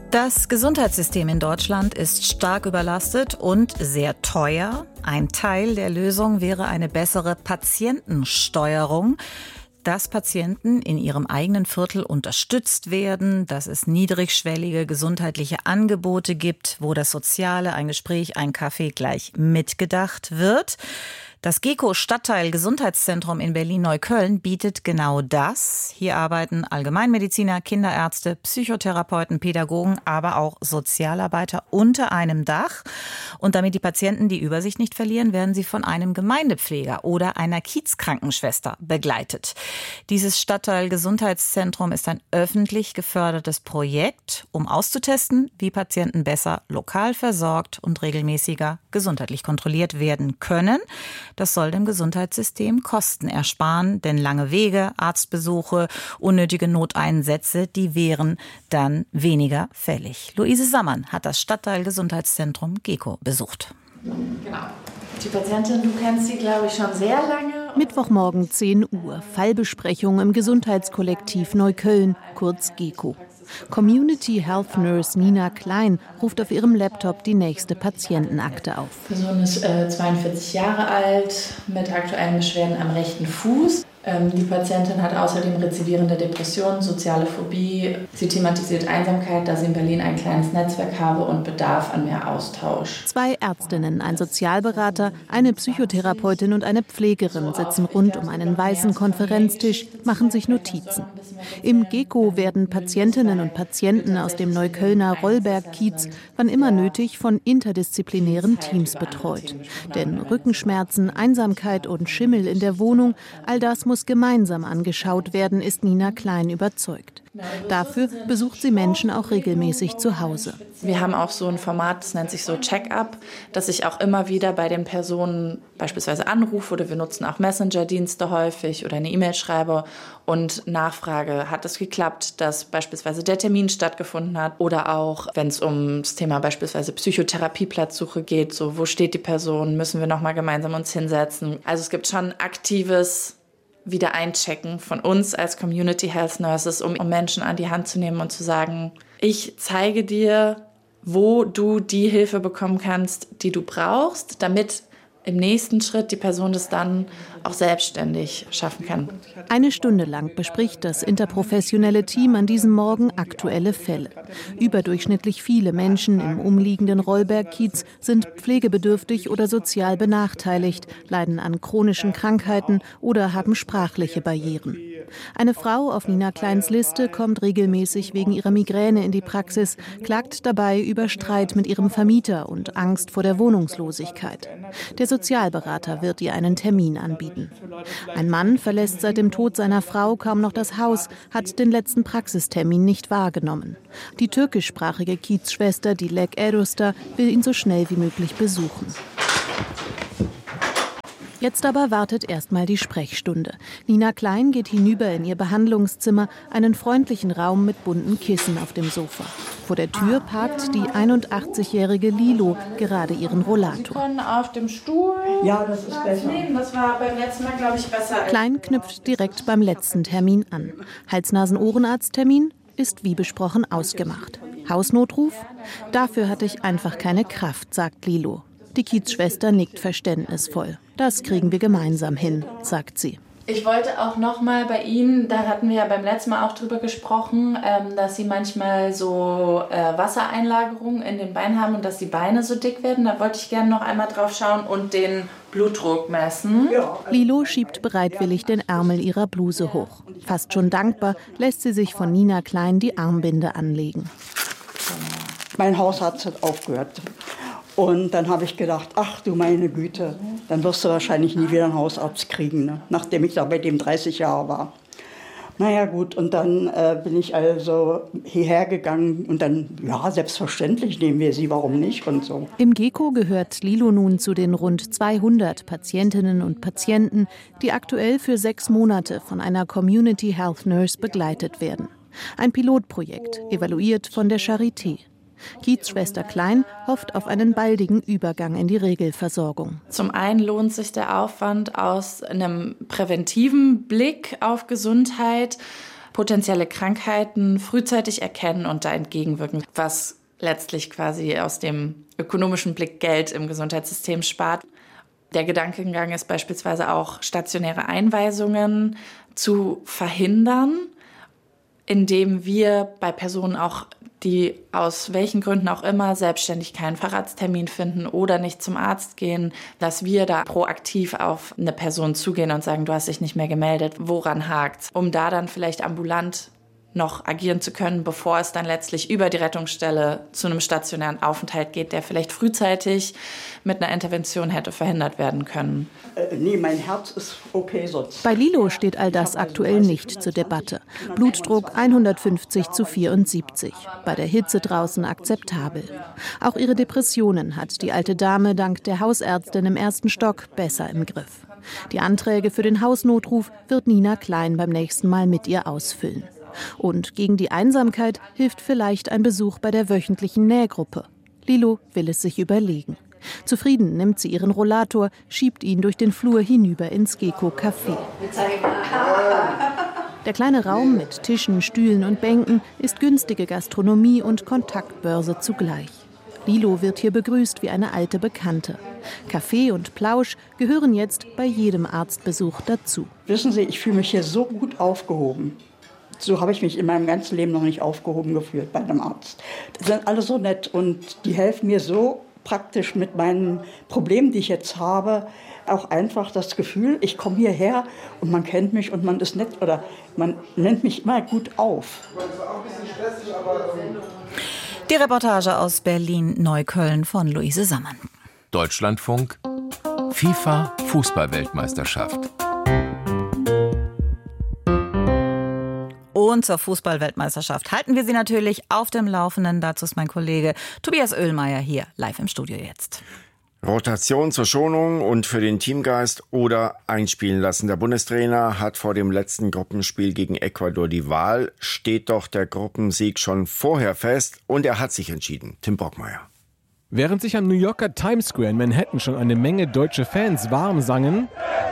Das Gesundheitssystem in Deutschland ist stark überlastet und sehr teuer. Ein Teil der Lösung wäre eine bessere Patientensteuerung, dass Patienten in ihrem eigenen Viertel unterstützt werden, dass es niedrigschwellige gesundheitliche Angebote gibt, wo das Soziale, ein Gespräch, ein Kaffee gleich mitgedacht wird. Das GECO Stadtteil Gesundheitszentrum in Berlin-Neukölln bietet genau das. Hier arbeiten Allgemeinmediziner, Kinderärzte, Psychotherapeuten, Pädagogen, aber auch Sozialarbeiter unter einem Dach. Und damit die Patienten die Übersicht nicht verlieren, werden sie von einem Gemeindepfleger oder einer Kiezkrankenschwester begleitet. Dieses Stadtteil Gesundheitszentrum ist ein öffentlich gefördertes Projekt, um auszutesten, wie Patienten besser lokal versorgt und regelmäßiger gesundheitlich kontrolliert werden können. Das soll dem Gesundheitssystem Kosten ersparen, denn lange Wege, Arztbesuche, unnötige Noteinsätze, die wären dann weniger fällig. Luise Sammann hat das Stadtteil Gesundheitszentrum GECO besucht. Genau. Die Patientin, du kennst sie, glaube ich, schon sehr lange. Mittwochmorgen 10 Uhr, Fallbesprechung im Gesundheitskollektiv Neukölln, kurz GECO. Community Health Nurse Nina Klein ruft auf ihrem Laptop die nächste Patientenakte auf. Die Person ist 42 Jahre alt, mit aktuellen Beschwerden am rechten Fuß. Die Patientin hat außerdem rezidivierende Depressionen, soziale Phobie. Sie thematisiert Einsamkeit, da sie in Berlin ein kleines Netzwerk habe und Bedarf an mehr Austausch. 2 Ärztinnen, ein Sozialberater, eine Psychotherapeutin und eine Pflegerin sitzen rund um einen weißen Konferenztisch, machen sich Notizen. Im GECO werden Patientinnen und Patienten aus dem Neuköllner Rollberg-Kiez wann immer nötig von interdisziplinären Teams betreut. Denn Rückenschmerzen, Einsamkeit und Schimmel in der Wohnung, all das muss gemeinsam angeschaut werden, ist Nina Klein überzeugt. Dafür besucht sie Menschen auch regelmäßig zu Hause. Wir haben auch so ein Format, das nennt sich so Check-up, dass ich auch immer wieder bei den Personen beispielsweise anrufe oder wir nutzen auch Messenger-Dienste häufig oder eine E-Mail schreibe und nachfrage, hat es geklappt, dass beispielsweise der Termin stattgefunden hat oder auch, wenn es um das Thema beispielsweise Psychotherapieplatzsuche geht, so wo steht die Person, müssen wir nochmal gemeinsam uns hinsetzen. Also es gibt schon aktives wieder einchecken von uns als Community Health Nurses, um Menschen an die Hand zu nehmen und zu sagen, ich zeige dir, wo du die Hilfe bekommen kannst, die du brauchst, damit im nächsten Schritt die Person das dann auch selbstständig schaffen kann. 1 Stunde lang bespricht das interprofessionelle Team an diesem Morgen aktuelle Fälle. Überdurchschnittlich viele Menschen im umliegenden Rollberg-Kiez sind pflegebedürftig oder sozial benachteiligt, leiden an chronischen Krankheiten oder haben sprachliche Barrieren. Eine Frau auf Nina Kleins Liste kommt regelmäßig wegen ihrer Migräne in die Praxis, klagt dabei über Streit mit ihrem Vermieter und Angst vor der Wohnungslosigkeit. Der Sozialberater wird ihr einen Termin anbieten. Ein Mann verlässt seit dem Tod seiner Frau kaum noch das Haus, hat den letzten Praxistermin nicht wahrgenommen. Die türkischsprachige Kiezschwester Dilek Erdoster will ihn so schnell wie möglich besuchen. Jetzt aber wartet erstmal die Sprechstunde. Nina Klein geht hinüber in ihr Behandlungszimmer, einen freundlichen Raum mit bunten Kissen auf dem Sofa. Vor der Tür parkt die 81-jährige Lilo gerade ihren Rollator. Sie können auf dem Stuhl das ist besser. nehmen. Das war beim letzten Mal, glaube ich, besser. Klein knüpft direkt beim letzten Termin an. Hals-Nasen-Ohrenarzttermin ist wie besprochen ausgemacht. Hausnotruf? Dafür hatte ich einfach keine Kraft, sagt Lilo. Die Kiezschwester nickt verständnisvoll. Das kriegen wir gemeinsam hin, sagt sie. Ich wollte auch noch mal bei Ihnen, da hatten wir ja beim letzten Mal auch drüber gesprochen, dass Sie manchmal so Wassereinlagerungen in den Beinen haben und dass die Beine so dick werden. Da wollte ich gerne noch einmal drauf schauen und den Blutdruck messen. Lilo schiebt bereitwillig den Ärmel ihrer Bluse hoch. Fast schon dankbar lässt sie sich von Nina Klein die Armbinde anlegen. Mein Hausarzt hat aufgehört. Und dann habe ich gedacht, ach du meine Güte, dann wirst du wahrscheinlich nie wieder einen Hausarzt kriegen, ne? Nachdem ich da bei dem 30 Jahre war. Naja gut, und dann bin ich also hierher gegangen und dann, ja, selbstverständlich nehmen wir sie, warum nicht und so. Im GECO gehört Lilo nun zu den rund 200 Patientinnen und Patienten, die aktuell für 6 Monate von einer Community Health Nurse begleitet werden. Ein Pilotprojekt, evaluiert von der Charité. Kiezschwester Klein hofft auf einen baldigen Übergang in die Regelversorgung. Zum einen lohnt sich der Aufwand aus einem präventiven Blick auf Gesundheit, potenzielle Krankheiten frühzeitig erkennen und da entgegenwirken, was letztlich quasi aus dem ökonomischen Blick Geld im Gesundheitssystem spart. Der Gedankengang ist beispielsweise auch, stationäre Einweisungen zu verhindern, indem wir bei Personen auch, die aus welchen Gründen auch immer selbstständig keinen Facharzttermin finden oder nicht zum Arzt gehen, dass wir da proaktiv auf eine Person zugehen und sagen, du hast dich nicht mehr gemeldet, woran hakt's? Um da dann vielleicht ambulant noch agieren zu können, bevor es dann letztlich über die Rettungsstelle zu einem stationären Aufenthalt geht, der vielleicht frühzeitig mit einer Intervention hätte verhindert werden können. Nee, mein Herz ist okay sonst. Bei Lilo steht all das aktuell nicht zur Debatte. Blutdruck 150/74. Bei der Hitze draußen akzeptabel. Auch ihre Depressionen hat die alte Dame dank der Hausärztin im 1. Stock besser im Griff. Die Anträge für den Hausnotruf wird Nina Klein beim nächsten Mal mit ihr ausfüllen. Und gegen die Einsamkeit hilft vielleicht ein Besuch bei der wöchentlichen Nähgruppe. Lilo will es sich überlegen. Zufrieden nimmt sie ihren Rollator, schiebt ihn durch den Flur hinüber ins Gecko-Café. Der kleine Raum mit Tischen, Stühlen und Bänken ist günstige Gastronomie und Kontaktbörse zugleich. Lilo wird hier begrüßt wie eine alte Bekannte. Kaffee und Plausch gehören jetzt bei jedem Arztbesuch dazu. Wissen Sie, ich fühle mich hier so gut aufgehoben. So habe ich mich in meinem ganzen Leben noch nicht aufgehoben gefühlt bei einem Arzt. Die sind alle so nett und die helfen mir so praktisch mit meinen Problemen, die ich jetzt habe. Auch einfach das Gefühl, ich komme hierher und man kennt mich und man ist nett oder man nennt mich immer gut auf. Die Reportage aus Berlin-Neukölln von Luise Sammann. Deutschlandfunk, FIFA Fußball-Weltmeisterschaft. Und zur Fußball-Weltmeisterschaft halten wir Sie natürlich auf dem Laufenden. Dazu ist mein Kollege Tobias Oehlmeier hier live im Studio jetzt. Rotation zur Schonung und für den Teamgeist oder einspielen lassen. Der Bundestrainer hat vor dem letzten Gruppenspiel gegen Ecuador die Wahl. Steht doch der Gruppensieg schon vorher fest und er hat sich entschieden. Tim Brockmeier. Während sich am New Yorker Times Square in Manhattan schon eine Menge deutsche Fans warm sangen,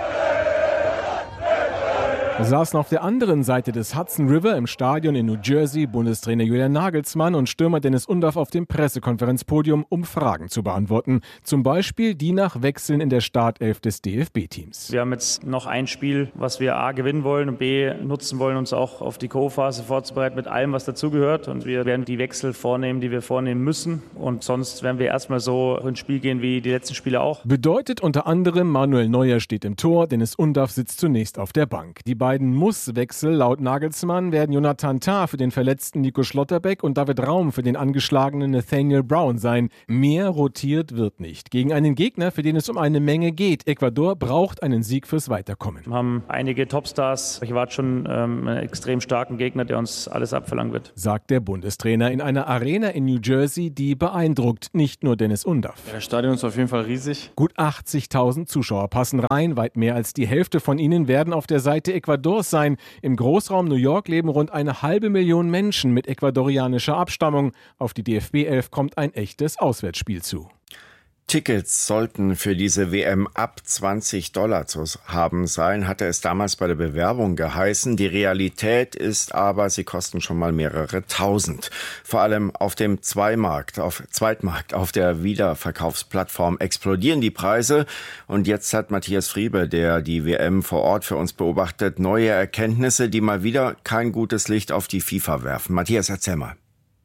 saßen auf der anderen Seite des Hudson River im Stadion in New Jersey Bundestrainer Julian Nagelsmann und Stürmer Dennis Undaff auf dem Pressekonferenzpodium, um Fragen zu beantworten. Zum Beispiel die nach Wechseln in der Startelf des DFB-Teams. Wir haben jetzt noch ein Spiel, was wir A gewinnen wollen und B nutzen wollen, uns auch auf die K.O.-Phase vorzubereiten mit allem, was dazugehört. Und wir werden die Wechsel vornehmen, die wir vornehmen müssen. Und sonst werden wir erstmal so ins Spiel gehen wie die letzten Spiele auch. Bedeutet unter anderem, Manuel Neuer steht im Tor, Dennis Undaff sitzt zunächst auf der Bank. Die beiden Muss-Wechsel laut Nagelsmann werden Jonathan Tah für den verletzten Nico Schlotterbeck und David Raum für den angeschlagenen Nathaniel Brown sein. Mehr rotiert wird nicht. Gegen einen Gegner, für den es um eine Menge geht. Ecuador braucht einen Sieg fürs Weiterkommen. Wir haben einige Topstars. Ich erwarte schon einen extrem starken Gegner, der uns alles abverlangen wird. Sagt der Bundestrainer in einer Arena in New Jersey, die beeindruckt. Nicht nur Dennis Undaff. Das Stadion ist auf jeden Fall riesig. Gut 80.000 Zuschauer passen rein. Weit mehr als die Hälfte von ihnen werden auf der Seite Ecuadors sein. Im Großraum New York leben rund 500.000 Menschen mit ecuadorianischer Abstammung. Auf die DFB-Elf kommt ein echtes Auswärtsspiel zu. Tickets sollten für diese WM ab $20 zu haben sein, hatte es damals bei der Bewerbung geheißen. Die Realität ist aber, sie kosten schon mal mehrere tausend. Vor allem auf dem Zweitmarkt, auf der Wiederverkaufsplattform explodieren die Preise. Und jetzt hat Matthias Friebe, der die WM vor Ort für uns beobachtet, neue Erkenntnisse, die mal wieder kein gutes Licht auf die FIFA werfen. Matthias, erzähl mal.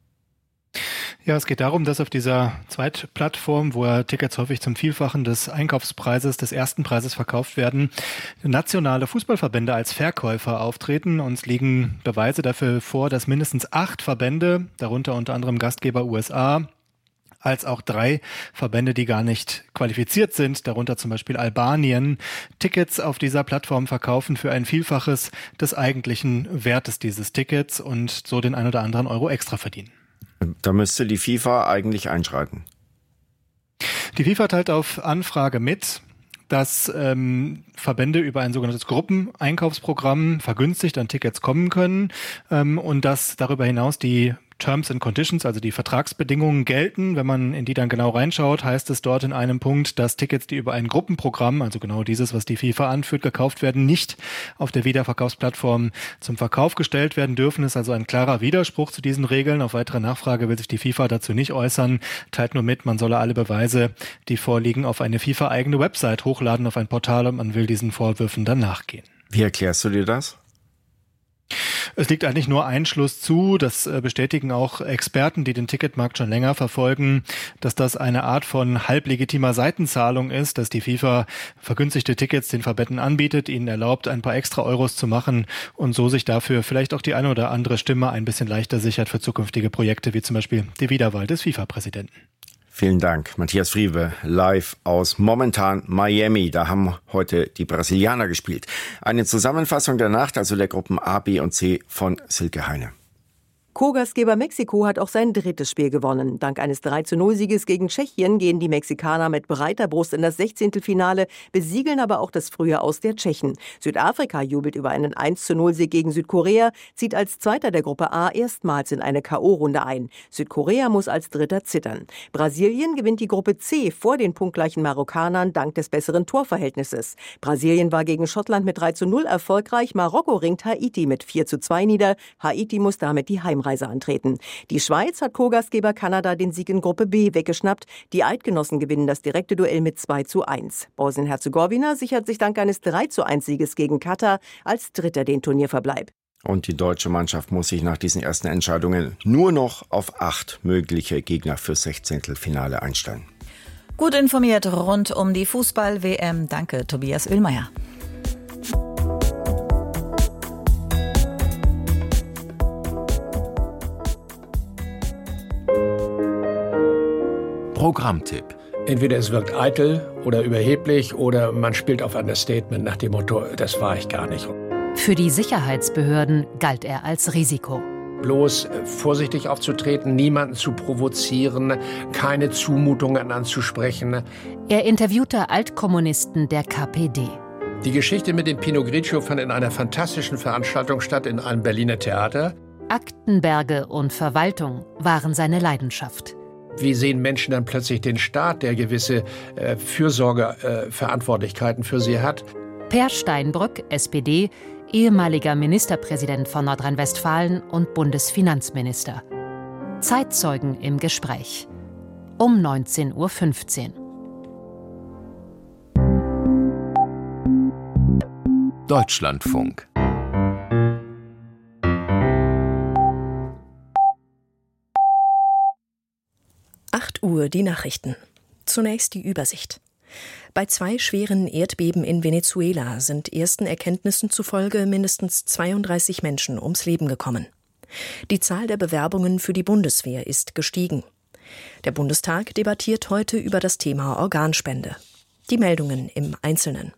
Ja, es geht darum, dass auf dieser Zweitplattform, wo ja Tickets häufig zum Vielfachen des Einkaufspreises, des ersten Preises verkauft werden, nationale Fußballverbände als Verkäufer auftreten. Uns liegen Beweise dafür vor, dass mindestens 8 Verbände, darunter unter anderem Gastgeber USA, als auch 3 Verbände, die gar nicht qualifiziert sind, darunter zum Beispiel Albanien, Tickets auf dieser Plattform verkaufen für ein Vielfaches des eigentlichen Wertes dieses Tickets und so den ein oder anderen Euro extra verdienen. Da müsste die FIFA eigentlich einschreiten. Die FIFA teilt auf Anfrage mit, dass Verbände über ein sogenanntes Gruppeneinkaufsprogramm vergünstigt an Tickets kommen können und dass darüber hinaus die Terms and Conditions, also die Vertragsbedingungen gelten. Wenn man in die dann genau reinschaut, heißt es dort in einem Punkt, dass Tickets, die über ein Gruppenprogramm, also genau dieses, was die FIFA anführt, gekauft werden, nicht auf der Wiederverkaufsplattform zum Verkauf gestellt werden dürfen. Das ist also ein klarer Widerspruch zu diesen Regeln. Auf weitere Nachfrage will sich die FIFA dazu nicht äußern, teilt nur mit, man solle alle Beweise, die vorliegen, auf eine FIFA-eigene Website hochladen, auf ein Portal, und man will diesen Vorwürfen dann nachgehen. Wie erklärst du dir das? Es liegt eigentlich nur ein Schluss zu, das bestätigen auch Experten, die den Ticketmarkt schon länger verfolgen, dass das eine Art von halblegitimer Seitenzahlung ist, dass die FIFA vergünstigte Tickets den Verbänden anbietet, ihnen erlaubt, ein paar extra Euros zu machen und so sich dafür vielleicht auch die eine oder andere Stimme ein bisschen leichter sichert für zukünftige Projekte, wie zum Beispiel die Wiederwahl des FIFA-Präsidenten. Vielen Dank. Matthias Friewe, live aus momentan Miami. Da haben heute die Brasilianer gespielt. Eine Zusammenfassung der Nacht, also der Gruppen A, B und C von Silke Heine. Co-Gastgeber Mexiko hat auch sein drittes Spiel gewonnen. Dank eines 3:0-Sieges gegen Tschechien gehen die Mexikaner mit breiter Brust in das 16. besiegeln aber auch das frühe Aus der Tschechen. Südafrika jubelt über einen 1:0-Sieg gegen Südkorea, zieht als Zweiter der Gruppe A erstmals in eine K.O.-Runde ein. Südkorea muss als Dritter zittern. Brasilien gewinnt die Gruppe C vor den punktgleichen Marokkanern dank des besseren Torverhältnisses. Brasilien war gegen Schottland mit 3:0 erfolgreich. Marokko ringt Haiti mit 4:2 nieder. Haiti muss damit die Heimreise antreten. Die Schweiz hat Co-Gastgeber Kanada den Sieg in Gruppe B weggeschnappt. Die Eidgenossen gewinnen das direkte Duell mit 2:1. Bosnien-Herzegowina sichert sich dank eines 3:1-Sieges gegen Katar als Dritter den Turnierverbleib. Und die deutsche Mannschaft muss sich nach diesen ersten Entscheidungen nur noch auf 8 mögliche Gegner fürs 16. einstellen. Gut informiert rund um die Fußball-WM. Danke, Tobias Oehlmeier. Programmtipp. Entweder es wirkt eitel oder überheblich oder man spielt auf Understatement nach dem Motto, das war ich gar nicht. Für die Sicherheitsbehörden galt er als Risiko. Bloß vorsichtig aufzutreten, niemanden zu provozieren, keine Zumutungen anzusprechen. Er interviewte Altkommunisten der KPD. Die Geschichte mit dem Pinot Grigio fand in einer fantastischen Veranstaltung statt in einem Berliner Theater. Aktenberge und Verwaltung waren seine Leidenschaft. Wie sehen Menschen dann plötzlich den Staat, der gewisse Fürsorgeverantwortlichkeiten für sie hat? Per Steinbrück, SPD, ehemaliger Ministerpräsident von Nordrhein-Westfalen und Bundesfinanzminister. Zeitzeugen im Gespräch. Um 19:15 Uhr. Deutschlandfunk. Uhr die Nachrichten. Zunächst die Übersicht. Bei 2 schweren Erdbeben in Venezuela sind ersten Erkenntnissen zufolge mindestens 32 Menschen ums Leben gekommen. Die Zahl der Bewerbungen für die Bundeswehr ist gestiegen. Der Bundestag debattiert heute über das Thema Organspende. Die Meldungen im Einzelnen.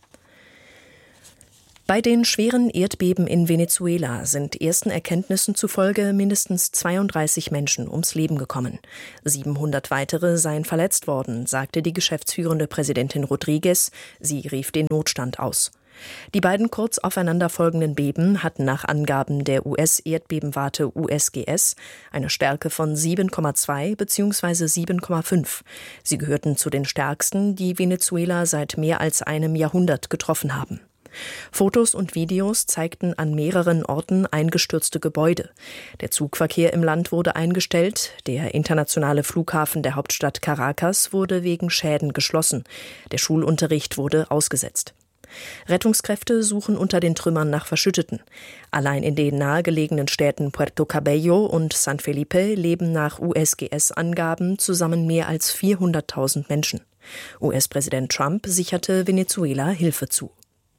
Bei den schweren Erdbeben in Venezuela sind ersten Erkenntnissen zufolge mindestens 32 Menschen ums Leben gekommen. 700 weitere seien verletzt worden, sagte die geschäftsführende Präsidentin Rodriguez. Sie rief den Notstand aus. Die beiden kurz aufeinanderfolgenden Beben hatten nach Angaben der US-Erdbebenwarte USGS eine Stärke von 7,2 bzw. 7,5. Sie gehörten zu den stärksten, die Venezuela seit mehr als einem Jahrhundert getroffen haben. Fotos und Videos zeigten an mehreren Orten eingestürzte Gebäude. Der Zugverkehr im Land wurde eingestellt. Der internationale Flughafen der Hauptstadt Caracas wurde wegen Schäden geschlossen. Der Schulunterricht wurde ausgesetzt. Rettungskräfte suchen unter den Trümmern nach Verschütteten. Allein in den nahegelegenen Städten Puerto Cabello und San Felipe leben nach USGS-Angaben zusammen mehr als 400.000 Menschen. US-Präsident Trump sicherte Venezuela Hilfe zu.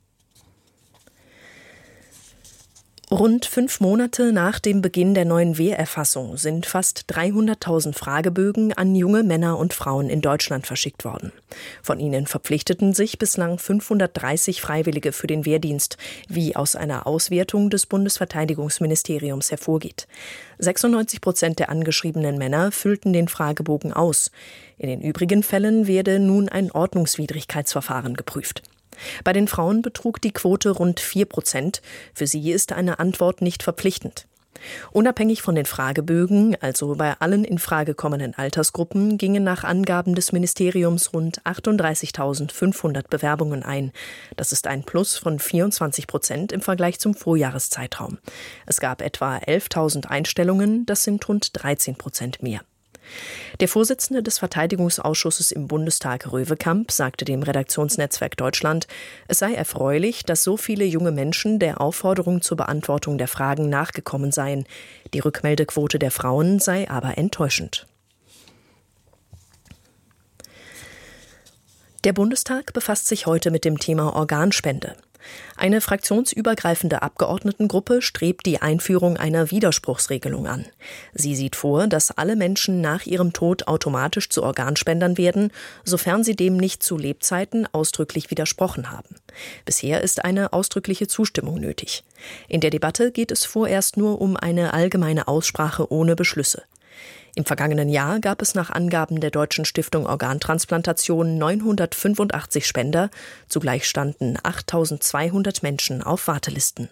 Rund 5 Monate nach dem Beginn der neuen Wehrerfassung sind fast 300.000 Fragebögen an junge Männer und Frauen in Deutschland verschickt worden. Von ihnen verpflichteten sich bislang 530 Freiwillige für den Wehrdienst, wie aus einer Auswertung des Bundesverteidigungsministeriums hervorgeht. 96% der angeschriebenen Männer füllten den Fragebogen aus. In den übrigen Fällen werde nun ein Ordnungswidrigkeitsverfahren geprüft. Bei den Frauen betrug die Quote rund 4%. Für sie ist eine Antwort nicht verpflichtend. Unabhängig von den Fragebögen, also bei allen in Frage kommenden Altersgruppen, gingen nach Angaben des Ministeriums rund 38.500 Bewerbungen ein. Das ist ein Plus von 24% im Vergleich zum Vorjahreszeitraum. Es gab etwa 11.000 Einstellungen, das sind rund 13% mehr. Der Vorsitzende des Verteidigungsausschusses im Bundestag, Röwekamp, sagte dem Redaktionsnetzwerk Deutschland, es sei erfreulich, dass so viele junge Menschen der Aufforderung zur Beantwortung der Fragen nachgekommen seien. Die Rückmeldequote der Frauen sei aber enttäuschend. Der Bundestag befasst sich heute mit dem Thema Organspende. Eine fraktionsübergreifende Abgeordnetengruppe strebt die Einführung einer Widerspruchsregelung an. Sie sieht vor, dass alle Menschen nach ihrem Tod automatisch zu Organspendern werden, sofern sie dem nicht zu Lebzeiten ausdrücklich widersprochen haben. Bisher ist eine ausdrückliche Zustimmung nötig. In der Debatte geht es vorerst nur um eine allgemeine Aussprache ohne Beschlüsse. Im vergangenen Jahr gab es nach Angaben der Deutschen Stiftung Organtransplantation 985 Spender. Zugleich standen 8.200 Menschen auf Wartelisten.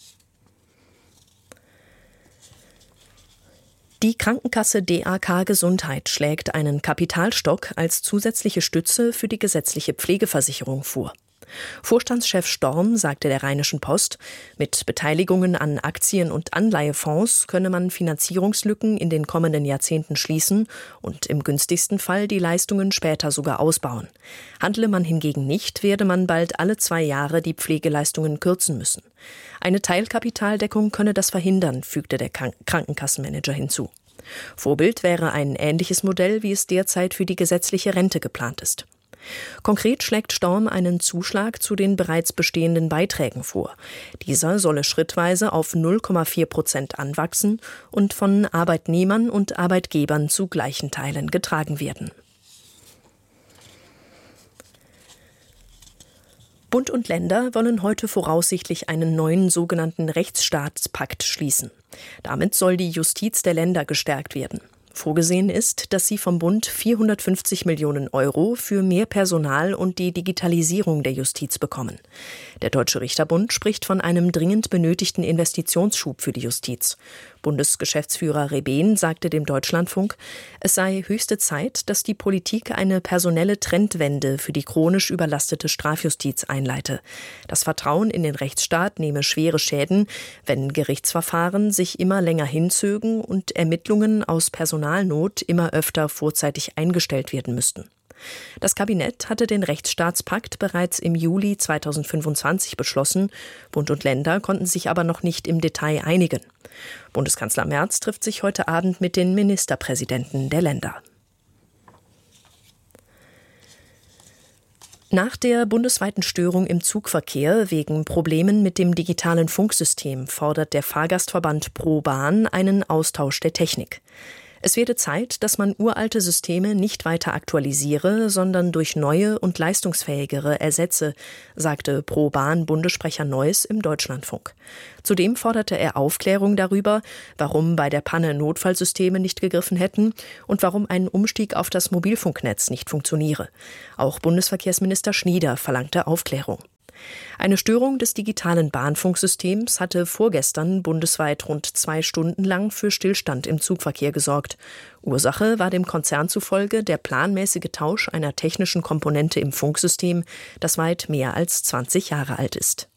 Die Krankenkasse DAK Gesundheit schlägt einen Kapitalstock als zusätzliche Stütze für die gesetzliche Pflegeversicherung vor. Vorstandschef Storm sagte der Rheinischen Post, mit Beteiligungen an Aktien- und Anleihefonds könne man Finanzierungslücken in den kommenden Jahrzehnten schließen und im günstigsten Fall die Leistungen später sogar ausbauen. Handle man hingegen nicht, werde man bald alle 2 Jahre die Pflegeleistungen kürzen müssen. Eine Teilkapitaldeckung könne das verhindern, fügte der Krankenkassenmanager hinzu. Vorbild wäre ein ähnliches Modell, wie es derzeit für die gesetzliche Rente geplant ist. Konkret schlägt Storm einen Zuschlag zu den bereits bestehenden Beiträgen vor. Dieser solle schrittweise auf 0,4% anwachsen und von Arbeitnehmern und Arbeitgebern zu gleichen Teilen getragen werden. Bund und Länder wollen heute voraussichtlich einen neuen sogenannten Rechtsstaatspakt schließen. Damit soll die Justiz der Länder gestärkt werden. Vorgesehen ist, dass sie vom Bund 450 Millionen Euro für mehr Personal und die Digitalisierung der Justiz bekommen. Der Deutsche Richterbund spricht von einem dringend benötigten Investitionsschub für die Justiz. Bundesgeschäftsführer Rebehn sagte dem Deutschlandfunk, es sei höchste Zeit, dass die Politik eine personelle Trendwende für die chronisch überlastete Strafjustiz einleite. Das Vertrauen in den Rechtsstaat nehme schwere Schäden, wenn Gerichtsverfahren sich immer länger hinzögen und Ermittlungen aus Personalnot immer öfter vorzeitig eingestellt werden müssten. Das Kabinett hatte den Rechtsstaatspakt bereits im Juli 2025 beschlossen. Bund und Länder konnten sich aber noch nicht im Detail einigen. Bundeskanzler Merz trifft sich heute Abend mit den Ministerpräsidenten der Länder. Nach der bundesweiten Störung im Zugverkehr wegen Problemen mit dem digitalen Funksystem fordert der Fahrgastverband ProBahn einen Austausch der Technik. Es werde Zeit, dass man uralte Systeme nicht weiter aktualisiere, sondern durch neue und leistungsfähigere ersetze, sagte ProBahn-Bundessprecher Neuss im Deutschlandfunk. Zudem forderte er Aufklärung darüber, warum bei der Panne Notfallsysteme nicht gegriffen hätten und warum ein Umstieg auf das Mobilfunknetz nicht funktioniere. Auch Bundesverkehrsminister Schnieder verlangte Aufklärung. Eine Störung des digitalen Bahnfunksystems hatte vorgestern bundesweit rund 2 Stunden lang für Stillstand im Zugverkehr gesorgt. Ursache war dem Konzern zufolge der planmäßige Tausch einer technischen Komponente im Funksystem, das weit mehr als 20 Jahre alt ist.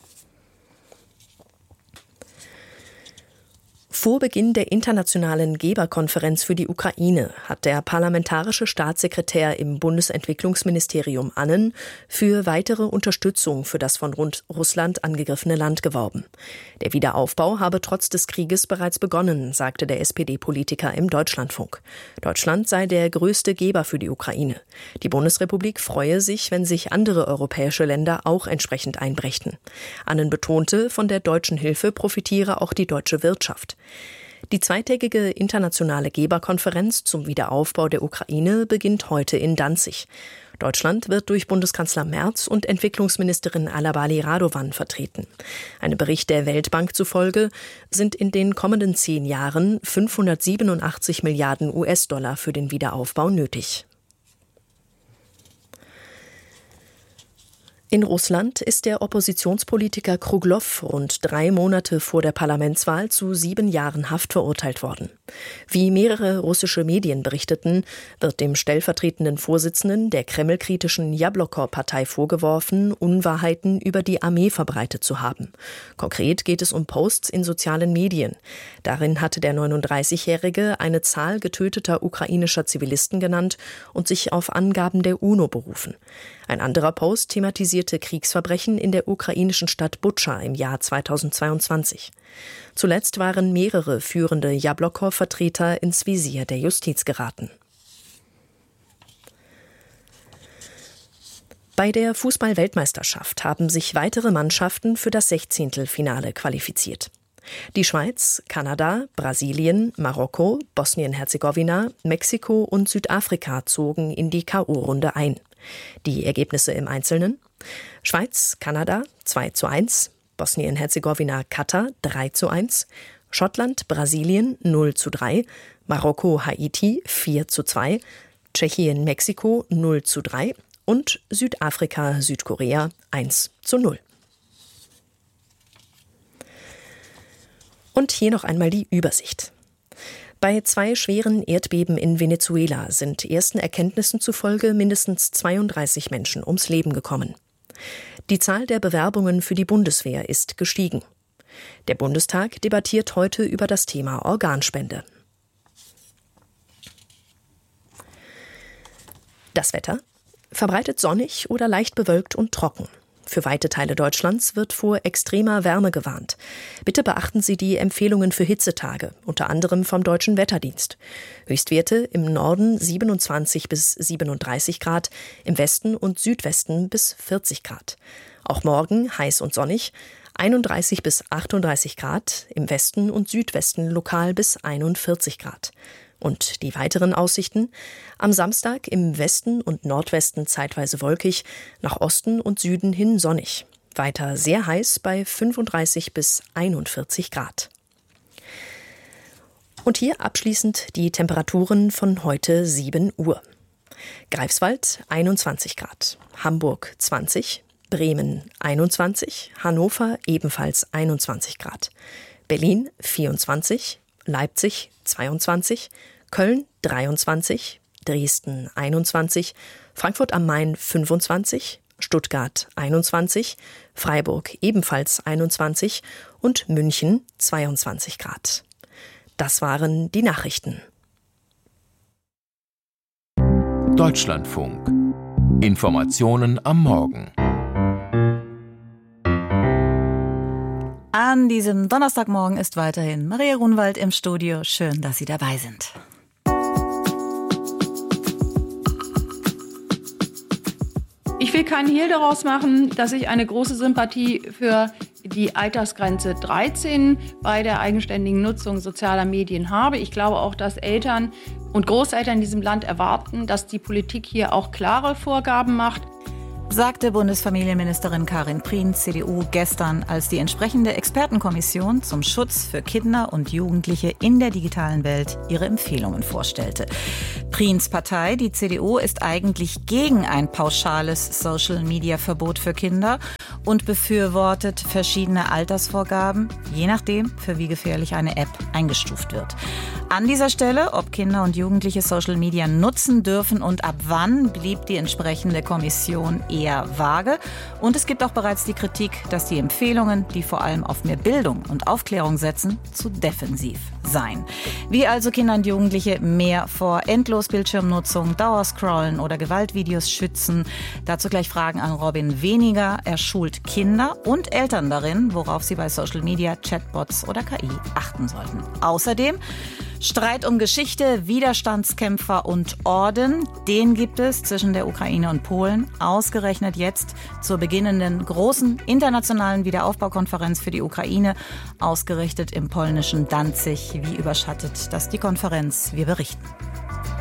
Vor Beginn der internationalen Geberkonferenz für die Ukraine hat der parlamentarische Staatssekretär im Bundesentwicklungsministerium Annen für weitere Unterstützung für das von Russland angegriffene Land geworben. Der Wiederaufbau habe trotz des Krieges bereits begonnen, sagte der SPD-Politiker im Deutschlandfunk. Deutschland sei der größte Geber für die Ukraine. Die Bundesrepublik freue sich, wenn sich andere europäische Länder auch entsprechend einbrächten. Annen betonte, von der deutschen Hilfe profitiere auch die deutsche Wirtschaft. Die zweitägige internationale Geberkonferenz zum Wiederaufbau der Ukraine beginnt heute in Danzig. Deutschland wird durch Bundeskanzler Merz und Entwicklungsministerin Alabali Radovan vertreten. Einem Bericht der Weltbank zufolge sind in den kommenden 10 Jahren 587 Milliarden US-Dollar für den Wiederaufbau nötig. In Russland ist der Oppositionspolitiker Kruglow rund 3 Monate vor der Parlamentswahl zu 7 Jahren Haft verurteilt worden. Wie mehrere russische Medien berichteten, wird dem stellvertretenden Vorsitzenden der kremlkritischen Jabloko-Partei vorgeworfen, Unwahrheiten über die Armee verbreitet zu haben. Konkret geht es um Posts in sozialen Medien. Darin hatte der 39-Jährige eine Zahl getöteter ukrainischer Zivilisten genannt und sich auf Angaben der UNO berufen. Ein anderer Post thematisierte Kriegsverbrechen in der ukrainischen Stadt Butscha im Jahr 2022. Zuletzt waren mehrere führende Jabloko-Vertreter ins Visier der Justiz geraten. Bei der Fußball-Weltmeisterschaft haben sich weitere Mannschaften für das 16. qualifiziert. Die Schweiz, Kanada, Brasilien, Marokko, Bosnien-Herzegowina, Mexiko und Südafrika zogen in die K.O.-Runde ein. Die Ergebnisse im Einzelnen: Schweiz, Kanada 2:1, Bosnien-Herzegowina, Katar 3:1, Schottland, Brasilien 0:3, Marokko, Haiti 4:2, Tschechien, Mexiko 0:3 und Südafrika, Südkorea 1:0. Und hier noch einmal die Übersicht. Bei 2 schweren Erdbeben in Venezuela sind ersten Erkenntnissen zufolge mindestens 32 Menschen ums Leben gekommen. Die Zahl der Bewerbungen für die Bundeswehr ist gestiegen. Der Bundestag debattiert heute über das Thema Organspende. Das Wetter: verbreitet sonnig oder leicht bewölkt und trocken. Für weite Teile Deutschlands wird vor extremer Wärme gewarnt. Bitte beachten Sie die Empfehlungen für Hitzetage, unter anderem vom Deutschen Wetterdienst. Höchstwerte im Norden 27 bis 37 Grad, im Westen und Südwesten bis 40 Grad. Auch morgen heiß und sonnig, 31 bis 38 Grad, im Westen und Südwesten lokal bis 41 Grad. Und die weiteren Aussichten: am Samstag im Westen und Nordwesten zeitweise wolkig, nach Osten und Süden hin sonnig. Weiter sehr heiß bei 35 bis 41 Grad. Und hier abschließend die Temperaturen von heute 7 Uhr. Greifswald 21 Grad, Hamburg 20, Bremen 21, Hannover ebenfalls 21 Grad, Berlin 24, Leipzig 22, Köln 23, Dresden 21, Frankfurt am Main 25, Stuttgart 21, Freiburg ebenfalls 21 und München 22 Grad. Das waren die Nachrichten. Deutschlandfunk. Informationen am Morgen. An diesem Donnerstagmorgen ist weiterhin Maria Grunwald im Studio. Schön, dass Sie dabei sind. Ich will keinen Hehl daraus machen, dass ich eine große Sympathie für die Altersgrenze 13 bei der eigenständigen Nutzung sozialer Medien habe. Ich glaube auch, dass Eltern und Großeltern in diesem Land erwarten, dass die Politik hier auch klare Vorgaben macht. Sagte Bundesfamilienministerin Karin Prien, CDU, gestern, als die entsprechende Expertenkommission zum Schutz für Kinder und Jugendliche in der digitalen Welt ihre Empfehlungen vorstellte. Priens Partei, die CDU, ist eigentlich gegen ein pauschales Social-Media-Verbot für Kinder und befürwortet verschiedene Altersvorgaben, je nachdem, für wie gefährlich eine App eingestuft wird. An dieser Stelle, ob Kinder und Jugendliche Social Media nutzen dürfen und ab wann, blieb die entsprechende Kommission eher vage. Und es gibt auch bereits die Kritik, dass die Empfehlungen, die vor allem auf mehr Bildung und Aufklärung setzen, zu defensiv seien. Wie also Kinder und Jugendliche mehr vor Endlosbildschirmnutzung, Dauerscrollen oder Gewaltvideos schützen. Dazu gleich Fragen an Robin Weniger. Er schult Kinder und Eltern darin, worauf sie bei Social Media, Chatbots oder KI achten sollten. Außerdem Streit um Geschichte, Widerstandskämpfer und Orden, den gibt es zwischen der Ukraine und Polen. Ausgerechnet jetzt zur beginnenden großen internationalen Wiederaufbaukonferenz für die Ukraine, ausgerichtet im polnischen Danzig. Wie überschattet das die Konferenz? Wir berichten.